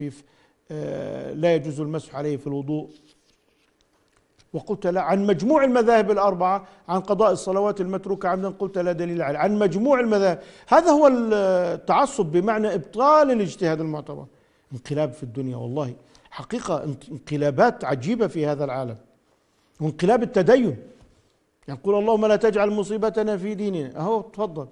لا يجوز المسح عليه في الوضوء. وقلت لا، عن مجموع المذاهب الأربعة عن قضاء الصلوات المتروكة عمدا قلت لا دليل عليه، عن مجموع المذاهب. هذا هو التعصب بمعنى إبطال الاجتهاد المعتبر. انقلاب في الدنيا والله، حقيقة انقلابات عجيبة في هذا العالم، وانقلاب التدين. يقول اللهم لا تجعل مصيبتنا في ديننا، أهو تفضل.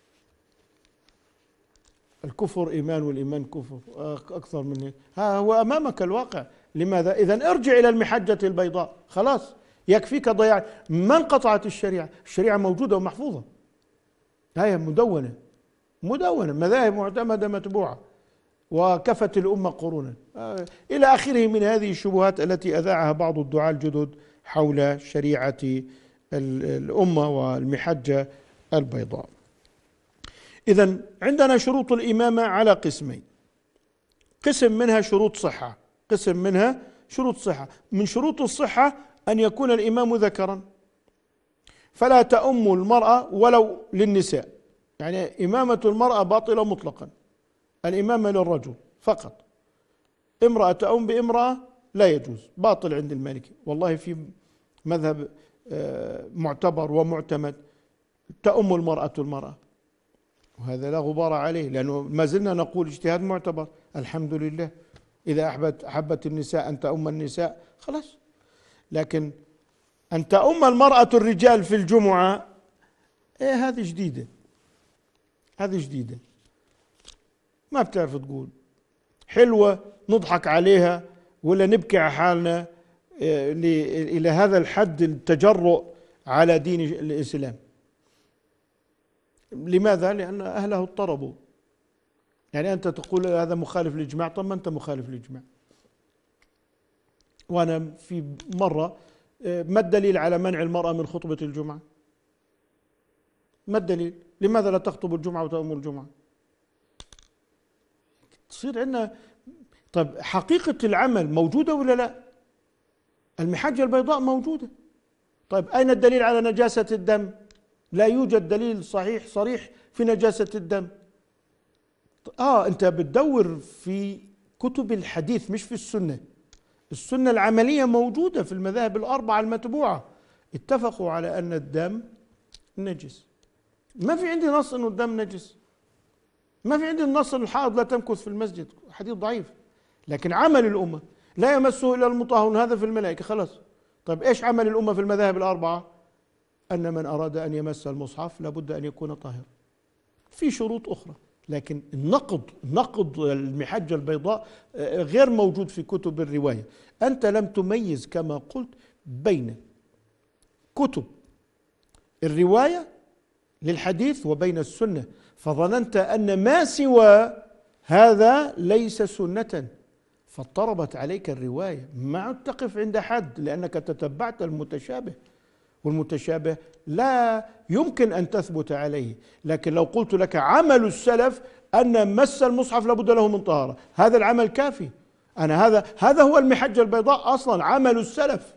الكفر إيمان والإيمان كفر، أكثر من هيك. ها هو أمامك الواقع. لماذا؟ إذن ارجع إلى المحجة البيضاء، خلاص يكفيك ضياع. من قطعت الشريعة؟ الشريعة موجودة ومحفوظة، هي مدونة مذاهب معتمدة متبوعة، وكفت الأمة قرونا إلى آخره من هذه الشبهات التي أذاعها بعض الدعاة الجدد حول شريعة الأمة والمحجة البيضاء. إذن عندنا شروط الإمامة على قسمين، قسم منها شروط صحة، قسم منها شروط صحة. من شروط الصحة أن يكون الإمام ذكرا، فلا تؤم المرأة ولو للنساء، يعني إمامة المرأة باطلة مطلقا، الإمامة للرجل فقط. امرأة تؤم بامرأة لا يجوز، باطل عند المالكي. والله في مذهب معتبر ومعتمد تؤم المرأة، وهذا لا غبار عليه، لأنه ما زلنا نقول اجتهاد معتبر. الحمد لله، إذا أحبت النساء أن تؤم النساء خلاص. لكن أن تؤم المرأة الرجال في الجمعة، هذه جديدة، هذه جديدة، ما بتعرف تقول حلوة نضحك عليها ولا نبكي على حالنا إلى هذا الحد التجرؤ على دين الإسلام. لماذا؟ لأن أهله اضطربوا. يعني أنت تقول هذا مخالف للإجماع، طب ما أنت مخالف للإجماع. وأنا في مرة، ما الدليل على منع المرأة من خطبة الجمعة؟ ما الدليل؟ لماذا لا تخطب الجمعة وتؤم الجمعة؟ تصير عندنا. طب حقيقة العمل موجودة ولا لا؟ المحجة البيضاء موجودة. طيب أين الدليل على نجاسة الدم؟ لا يوجد دليل صريح في نجاسة الدم. أنت بتدور في كتب الحديث مش في السنة. السنة العملية موجودة في المذاهب الأربعة المتبوعة، اتفقوا على أن الدم نجس. ما في عندي نص أنه الدم نجس، ما في عندي النص أن الحائض لا تمكث في المسجد، حديث ضعيف. لكن عمل الأمة لا يمسه إلا المطهرون، هذا في الملائكة خلاص. طيب إيش عمل الأمة في المذاهب الأربعة؟ أن من أراد أن يمس المصحف لابد أن يكون طاهر. في شروط أخرى، لكن نقض المحجة البيضاء غير موجود في كتب الرواية. أنت لم تميز كما قلت بين كتب الرواية للحديث وبين السنة، فظننت أن ما سوى هذا ليس سنة، فاضطربت عليك الرواية. ما تقف عند حد، لأنك تتبعت المتشابه، والمتشابه لا يمكن أن تثبت عليه. لكن لو قلت لك عمل السلف أن مس المصحف لابد له من طهارة، هذا العمل كافي. هذا هو المحجة البيضاء أصلا، عمل السلف.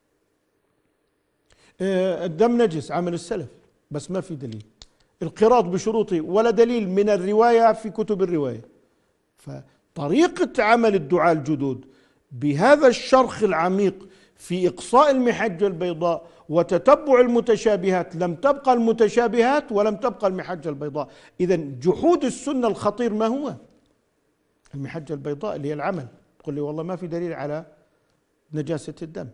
الدم نجس عمل السلف، بس ما في دليل. القراض بشروطه ولا دليل من الرواية في كتب الرواية. فطريقة عمل الدعاة الجدد بهذا الشرخ العميق في إقصاء المحجة البيضاء وتتبع المتشابهات، لم تبقى المتشابهات ولم تبقى المحجة البيضاء. إذن جحود السنة الخطير ما هو؟ المحجة البيضاء اللي هي العمل. تقول لي والله ما في دليل على نجاسة الدم،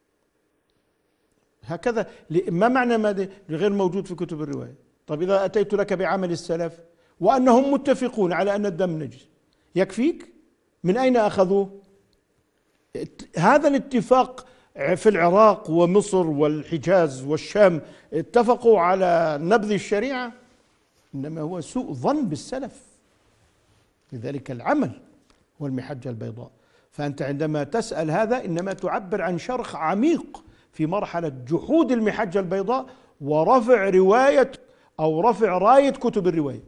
هكذا. ما معنى ما غير موجود في كتب الرواية؟ طيب إذا أتيت لك بعمل السلف وأنهم متفقون على أن الدم نجس، يكفيك؟ من أين أخذوه؟ هذا الاتفاق في العراق ومصر والحجاز والشام اتفقوا على نبذ الشريعة، إنما هو سوء ظن بالسلف. لذلك العمل هو المحجة البيضاء. فأنت عندما تسأل هذا إنما تعبر عن شرخ عميق في مرحلة جحود المحجة البيضاء ورفع رواية أو رفع راية كتب الرواية.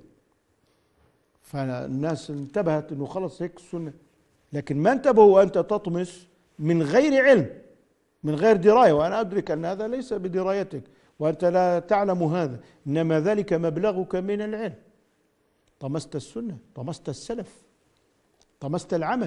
فالناس انتبهت إنه خلص هيك السنة، لكن ما انتبهوا وأنت تطمس من غير علم، من غير دراية. وأنا أدرك أن هذا ليس بدرايتك وأنت لا تعلم هذا، إنما ذلك مبلغك من العلم. طمست السنة، طمست السلف، طمست العمل.